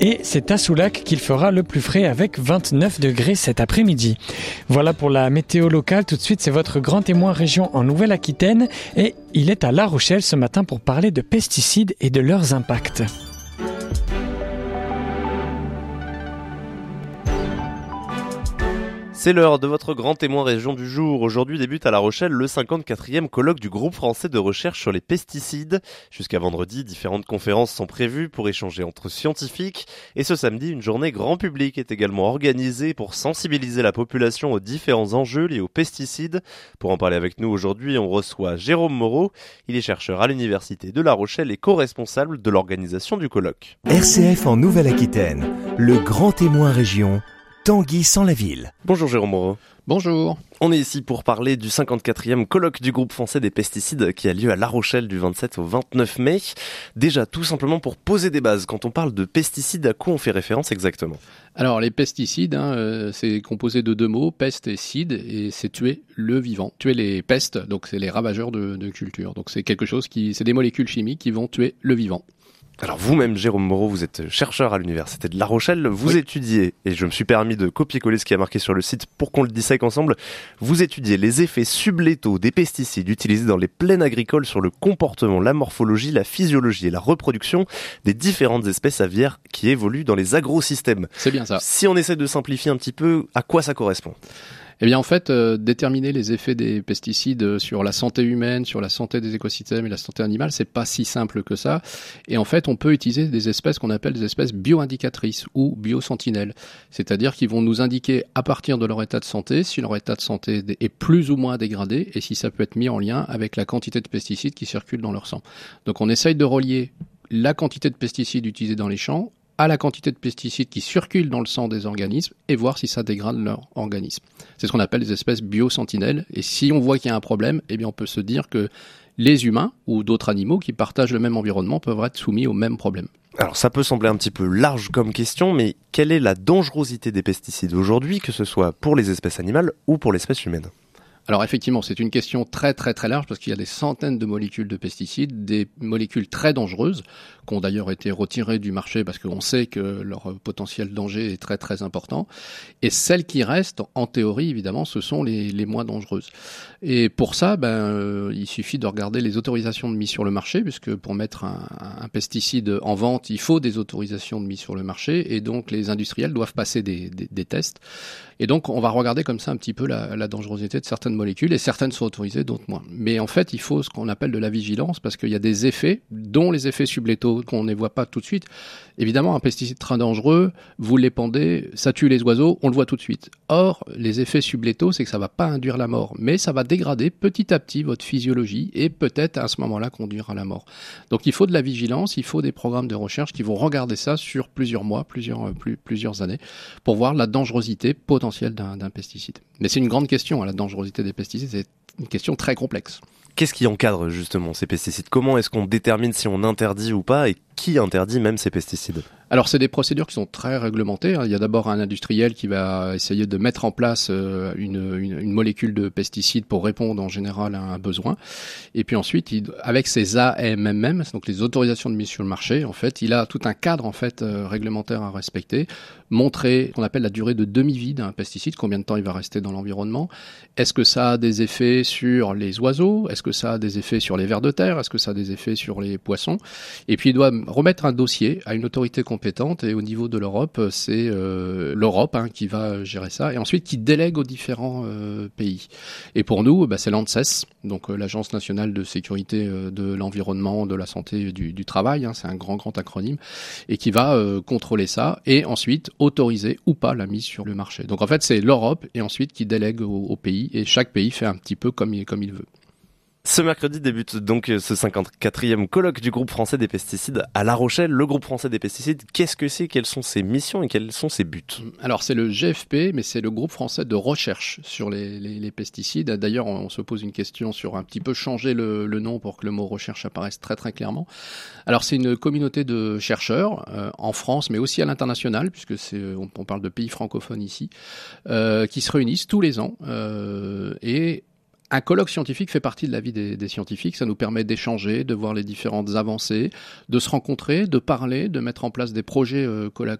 Et c'est à Soulac qu'il fera le plus frais avec 29 degrés cet après-midi. Voilà pour la météo locale. Tout de suite, c'est votre grand témoin région en Nouvelle-Aquitaine. Et il est à La Rochelle ce matin pour parler de pesticides et de leurs impacts. C'est l'heure de votre grand témoin région du jour. Aujourd'hui débute à La Rochelle le 54e colloque du groupe français de recherche sur les pesticides. Jusqu'à vendredi, différentes conférences sont prévues pour échanger entre scientifiques. Et ce samedi, une journée grand public est également organisée pour sensibiliser la population aux différents enjeux liés aux pesticides. Pour en parler avec nous aujourd'hui, on reçoit Jérôme Moreau. Il est chercheur à l'université de La Rochelle et co-responsable de l'organisation du colloque. RCF en Nouvelle-Aquitaine, le grand témoin région, Tanguy sans la ville. Bonjour Jérôme Moreau. Bonjour. On est ici pour parler du 54e colloque du groupe français des pesticides qui a lieu à La Rochelle du 27 au 29 mai. Déjà, tout simplement pour poser des bases, quand on parle de pesticides, à quoi on fait référence exactement ? Alors les pesticides, c'est composé de deux mots, peste et cide, et c'est tuer le vivant. Tuer les pestes, donc c'est les ravageurs de culture. Donc c'est c'est des molécules chimiques qui vont tuer le vivant. Alors vous-même, Jérôme Moreau, vous êtes chercheur à l'université de La Rochelle, vous étudiez, et je me suis permis de copier-coller ce qui a marqué sur le site pour qu'on le dissèque ensemble, vous étudiez les effets sublétaux des pesticides utilisés dans les plaines agricoles sur le comportement, la morphologie, la physiologie et la reproduction des différentes espèces aviaires qui évoluent dans les agrosystèmes. C'est bien ça. Si on essaie de simplifier un petit peu, à quoi ça correspond ? Eh bien, en fait, déterminer les effets des pesticides sur la santé humaine, sur la santé des écosystèmes et la santé animale, c'est pas si simple que ça. Et en fait, on peut utiliser des espèces qu'on appelle des espèces bio-indicatrices ou biosentinelles. C'est-à-dire qu'ils vont nous indiquer à partir de leur état de santé si leur état de santé est plus ou moins dégradé et si ça peut être mis en lien avec la quantité de pesticides qui circulent dans leur sang. Donc, on essaye de relier la quantité de pesticides utilisés dans les champs à la quantité de pesticides qui circulent dans le sang des organismes et voir si ça dégrade leur organisme. C'est ce qu'on appelle les espèces biosentinelles. Et si on voit qu'il y a un problème, eh bien on peut se dire que les humains ou d'autres animaux qui partagent le même environnement peuvent être soumis au même problème. Alors ça peut sembler un petit peu large comme question, mais quelle est la dangerosité des pesticides aujourd'hui, que ce soit pour les espèces animales ou pour l'espèce humaine ? Alors effectivement, c'est une question très très très large parce qu'il y a des centaines de molécules de pesticides, des molécules très dangereuses qui ont d'ailleurs été retirées du marché parce qu'on sait que leur potentiel danger est très très important. Et celles qui restent, en théorie évidemment, ce sont les moins dangereuses. Et pour ça, il suffit de regarder les autorisations de mise sur le marché, puisque pour mettre un pesticide en vente, il faut des autorisations de mise sur le marché, et donc les industriels doivent passer des tests. Et donc on va regarder comme ça un petit peu la dangerosité de certaines molécules, et certaines sont autorisées, d'autres moins. Mais en fait, il faut ce qu'on appelle de la vigilance, parce qu'il y a des effets, dont les effets sublétaux qu'on ne voit pas tout de suite. Évidemment, un pesticide très dangereux, vous l'épandez, ça tue les oiseaux, on le voit tout de suite. Or, les effets sublétaux, c'est que ça ne va pas induire la mort, mais ça va dégrader petit à petit votre physiologie et peut-être à ce moment-là conduire à la mort. Donc il faut de la vigilance, il faut des programmes de recherche qui vont regarder ça sur plusieurs mois, plusieurs années, pour voir la dangerosité potentielle d'un pesticide. Mais c'est une grande question, la dangerosité des pesticides, c'est une question très complexe. Qu'est-ce qui encadre justement ces pesticides ? Comment est-ce qu'on détermine si on interdit ou pas, et qui interdit même ces pesticides ? Alors c'est des procédures qui sont très réglementées. Il y a d'abord un industriel qui va essayer de mettre en place une molécule de pesticide pour répondre en général à un besoin. Et puis ensuite, avec ses AMM, donc les autorisations de mise sur le marché, en fait, il a tout un cadre en fait réglementaire à respecter, montrer ce qu'on appelle la durée de demi-vie d'un pesticide, combien de temps il va rester dans l'environnement. Est-ce que ça a des effets sur les oiseaux ? Est-ce que ça a des effets sur les vers de terre ? Est-ce que ça a des effets sur les poissons ? Et puis il doit remettre un dossier à une autorité compétente, et au niveau de l'Europe, c'est l'Europe qui va gérer ça, et ensuite qui délègue aux différents pays. Et pour nous, c'est l'ANSES, donc l'Agence nationale de sécurité de l'environnement, de la santé et du travail, c'est un grand acronyme, et qui va contrôler ça, et ensuite autoriser ou pas la mise sur le marché. Donc en fait, c'est l'Europe, et ensuite qui délègue aux pays, et chaque pays fait un petit peu comme il veut. Ce mercredi débute donc ce 54e colloque du groupe français des pesticides à La Rochelle. Le groupe français des pesticides, qu'est-ce que c'est ? Quelles sont ses missions et quels sont ses buts ? Alors c'est le GFP, mais c'est le groupe français de recherche sur les pesticides. D'ailleurs, on se pose une question sur un petit peu changer le nom pour que le mot recherche apparaisse très très clairement. Alors c'est une communauté de chercheurs en France, mais aussi à l'international, puisque on parle de pays francophones ici, qui se réunissent tous les ans et Un colloque scientifique fait partie de la vie des scientifiques. Ça nous permet d'échanger, de voir les différentes avancées, de se rencontrer, de parler, de mettre en place des projets